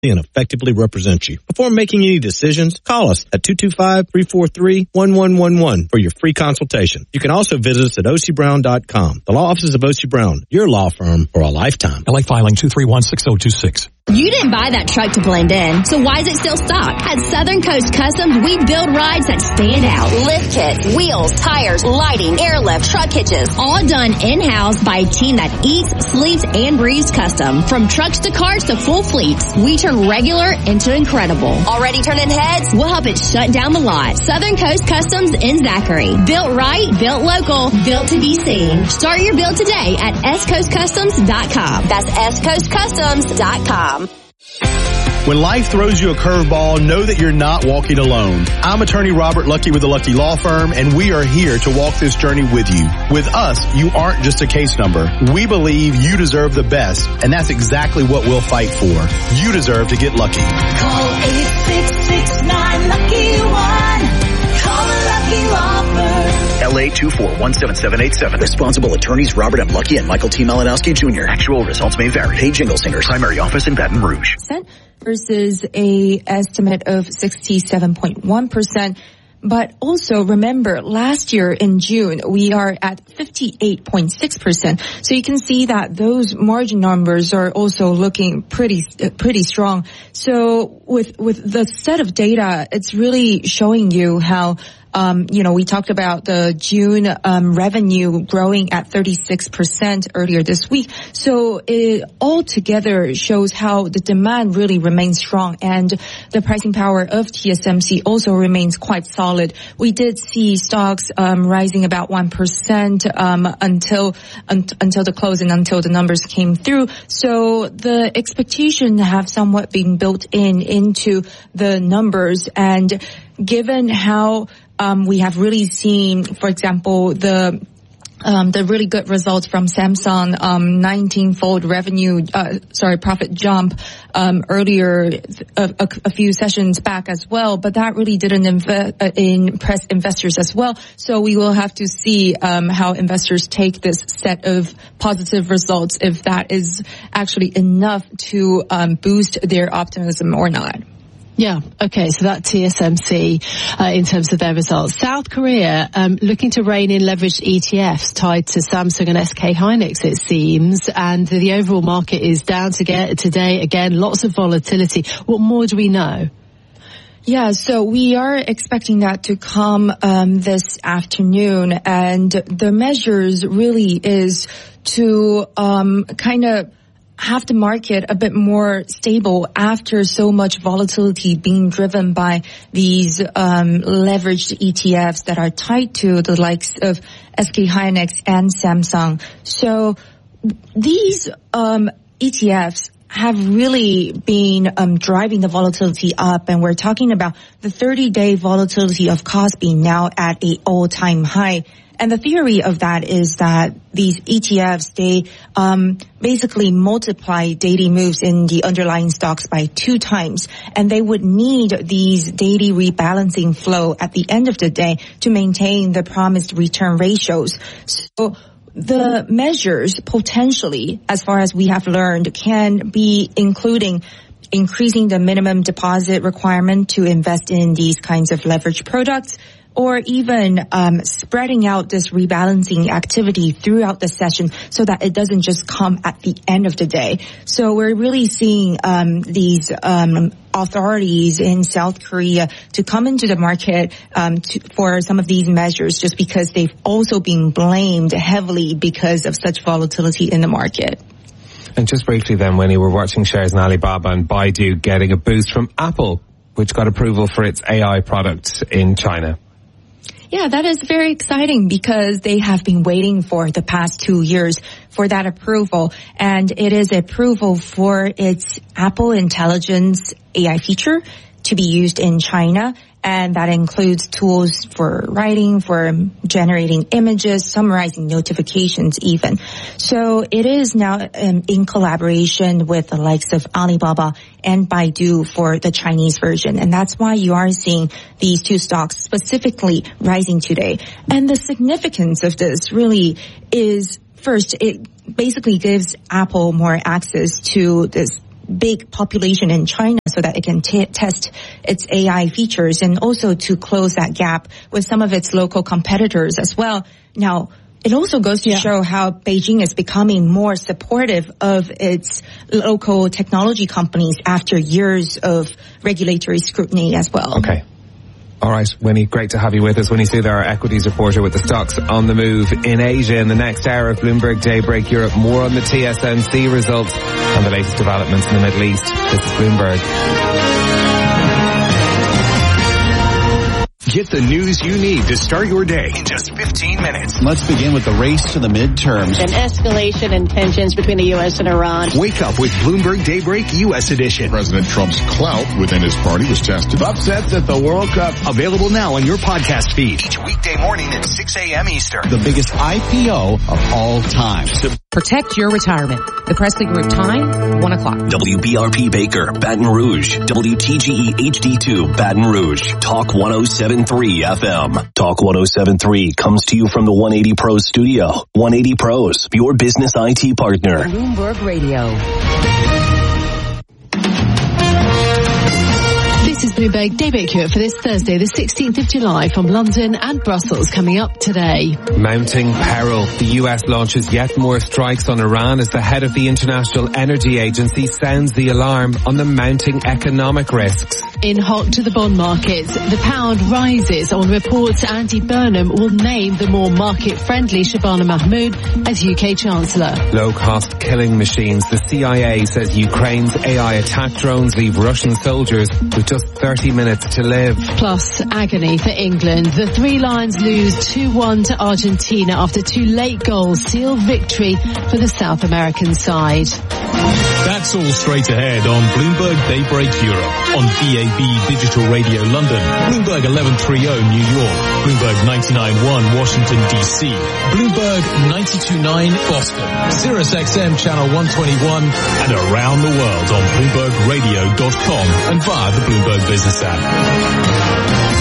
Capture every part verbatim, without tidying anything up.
and effectively represent you. Before making any decisions, call us at two two five, three four three, one one one one for your free consultation. You can also visit us at O C Brown dot com. The law offices of O C Brown, your law firm for a lifetime. L A filing two three one, six zero two six. You didn't buy that truck to blend in, so why is it still stock? At Southern Coast Customs, we build rides that stand out. Lift kits, wheels, tires, lighting, airlift, truck hitches, all done in-house by a team that eats, sleeps, and breathes custom. From trucks to cars to full fleets, we turn regular into incredible. Already turning heads? We'll help it shut down the lot. Southern Coast Customs in Zachary. Built right, built local, built to be seen. Start your build today at S Coast Customs dot com. That's S Coast Customs dot com. When life throws you a curveball, know that you're not walking alone. I'm attorney Robert Lucky with the Lucky Law Firm, and we are here to walk this journey with you. With us, you aren't just a case number. We believe you deserve the best, and that's exactly what we'll fight for. You deserve to get lucky. Call eight six six nine lucky one. Call the Lucky Law Firm. L A two four one seven seven eight seven. Responsible attorneys Robert M. Lucky and Michael T. Malinowski Junior Actual results may vary. Hey, Jingle Singers. Primary office in Baton Rouge. Versus a estimate of sixty-seven point one percent. But also remember, last year in June, we are at fifty-eight point six percent. So you can see that those margin numbers are also looking pretty, pretty strong. So with, with the set of data, it's really showing you how Um, you know, we talked about the June um, revenue growing at thirty-six percent earlier this week. So it all together shows how the demand really remains strong, and the pricing power of T S M C also remains quite solid. We did see stocks um, rising about one percent um, until un- until the close and until the numbers came through. So the expectation have somewhat been built in into the numbers, and given how Um, we have really seen, for example, the um, the really good results from Samsung, um, nineteen-fold revenue, uh, sorry, profit jump um, earlier, a, a, a few sessions back as well. But that really didn't inv- uh, impress investors as well. So we will have to see um, how investors take this set of positive results, if that is actually enough to um, boost their optimism or not. Yeah, okay, so that T S M C uh, in terms of their results. South Korea um, looking to rein in leveraged E T Fs tied to Samsung and S K Hynix, it seems, and the overall market is down to get today. Again, lots of volatility. What more do we know? Yeah, so we are expecting that to come um, this afternoon, and the measures really is to um, kind of have the market a bit more stable after so much volatility being driven by these um, leveraged E T Fs that are tied to the likes of S K Hynix and Samsung. So these um, E T Fs have really been um, driving the volatility up, and we're talking about the thirty-day volatility of Kospi now at an all-time high. And the theory of that is that these E T Fs, they um, basically multiply daily moves in the underlying stocks by two times. And they would need these daily rebalancing flow at the end of the day to maintain the promised return ratios. So the measures potentially, as far as we have learned, can be including increasing the minimum deposit requirement to invest in these kinds of leverage products, or even um, spreading out this rebalancing activity throughout the session so that it doesn't just come at the end of the day. So we're really seeing um, these um, authorities in South Korea to come into the market um, to, for some of these measures, just because they've also been blamed heavily because of such volatility in the market. And just briefly then, when you were watching shares in Alibaba and Baidu getting a boost from Apple, which got approval for its A I product in China. Yeah, that is very exciting because they have been waiting for the past two years for that approval. And it is approval for its Apple Intelligence A I feature to be used in China. And that includes tools for writing, for generating images, summarizing notifications even. So it is now um, in collaboration with the likes of Alibaba and Baidu for the Chinese version. And that's why you are seeing these two stocks specifically rising today. And the significance of this really is, first, it basically gives Apple more access to this big population in China so that it can t- test its A I features and also to close that gap with some of its local competitors as well. Now, it also goes to yeah. show how Beijing is becoming more supportive of its local technology companies after years of regulatory scrutiny as well. Okay. All right, Winnie, great to have you with us. Winnie Souther, our equities reporter with the stocks on the move in Asia. In the next hour of Bloomberg Daybreak Europe, more on the T S M C results and the latest developments in the Middle East. This is Bloomberg. Get the news you need to start your day in just fifteen minutes. Let's begin with the race to the midterms. An escalation in tensions between the U S and Iran. Wake up with Bloomberg Daybreak U S edition. President Trump's clout within his party was tested. Upsets at the World Cup. Available now on your podcast feed. Each weekday morning at six a.m. Eastern. The biggest I P O of all time. Protect your retirement. The Presley Group time, one o'clock. W B R P Baker, Baton Rouge. W T G E H D two, Baton Rouge. Talk one oh seven point three F M. Talk one oh seven point three comes to you from the one eighty Pros studio. one eighty Pros, your business I T partner. Bloomberg Radio. This is Bloomberg Daybreak Europe for this Thursday, the sixteenth of July, from London and Brussels, coming up today. Mounting peril. The U S launches yet more strikes on Iran as the head of the International Energy Agency sounds the alarm on the mounting economic risks. In hot to the bond markets, the pound rises on reports Andy Burnham will name the more market-friendly Shabana Mahmood as U K Chancellor. Low-cost killing machines. The C I A says Ukraine's A I attack drones leave Russian soldiers with just thirty minutes to live. Plus, agony for England. The Three Lions lose two one to Argentina after two late goals seal victory for the South American side. That's all straight ahead on Bloomberg Daybreak Europe, on D A B Digital Radio London, Bloomberg eleven thirty New York, Bloomberg ninety-nine point one Washington D C, Bloomberg ninety-two point nine Boston, Sirius X M Channel one twenty-one, and around the world on Bloomberg Radio dot com and via the Bloomberg Business app.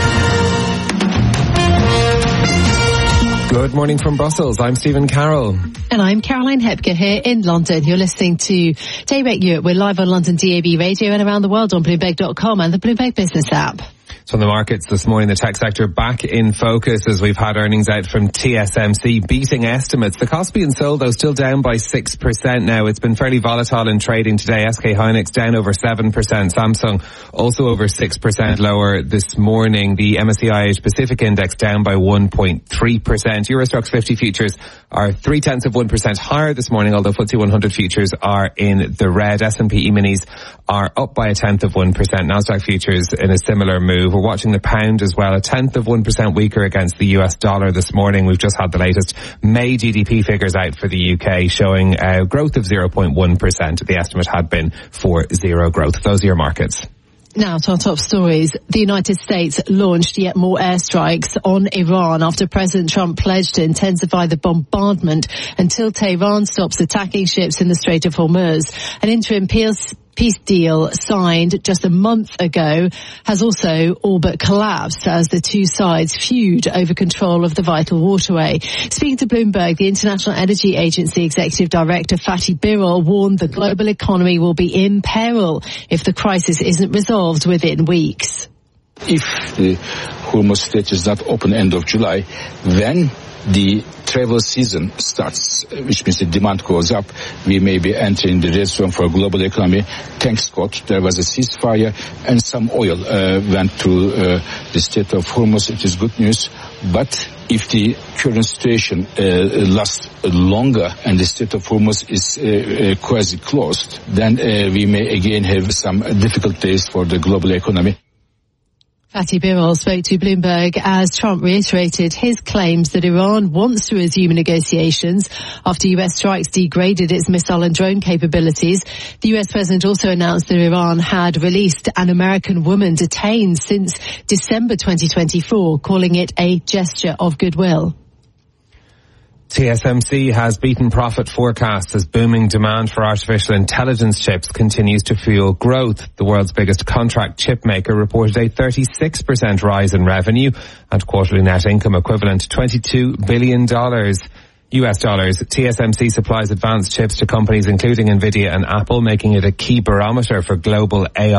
Good morning from Brussels. I'm Stephen Carroll. And I'm Caroline Hepker here in London. You're listening to Daybreak Europe. We're live on London D A B Radio and around the world on Bloomberg dot com and the Bloomberg Business app. So on the markets this morning, the tech sector back in focus as we've had earnings out from T S M C beating estimates. The Kospi and Seoul, though, still down by six percent now. It's been fairly volatile in trading today. S K Hynix down over seven percent. Samsung also over six percent lower this morning. The M S C I Asia Pacific Index down by one point three percent. Euro Stoxx fifty futures are three tenths of one percent higher this morning, although F T S E one hundred futures are in the red. S and P E-minis are up by a tenth of one percent. Nasdaq futures in a similar move. We're watching the pound as well, a tenth of one percent weaker against the U S dollar this morning. We've just had the latest May G D P figures out for the U K showing a growth of zero point one percent. The estimate had been for zero growth. Those are your markets. Now to our top stories. The United States launched yet more airstrikes on Iran after President Trump pledged to intensify the bombardment until Tehran stops attacking ships in the Strait of Hormuz. An interim peace peace deal signed just a month ago has also all but collapsed as the two sides feud over control of the vital waterway. Speaking to Bloomberg, the International Energy Agency Executive Director Fatih Birol warned the global economy will be in peril if the crisis isn't resolved within weeks. If the Hormuz Strait is not open end of July, then the travel season starts, which means the demand goes up. We may be entering the red zone for global economy. Thanks God, there was a ceasefire and some oil uh, went to uh, the Strait of Hormuz. It is good news. But if the current situation uh, lasts longer and the Strait of Hormuz is uh, uh, quasi-closed, then uh, we may again have some difficult days for the global economy. Fatih Birol spoke to Bloomberg as Trump reiterated his claims that Iran wants to resume negotiations after U S strikes degraded its missile and drone capabilities. The U S president also announced that Iran had released an American woman detained since December twenty twenty-four, calling it a gesture of goodwill. T S M C has beaten profit forecasts as booming demand for artificial intelligence chips continues to fuel growth. The world's biggest contract chip maker reported a thirty-six percent rise in revenue and quarterly net income equivalent to twenty-two billion dollars. U S dollars. T S M C supplies advanced chips to companies including Nvidia and Apple, making it a key barometer for global A I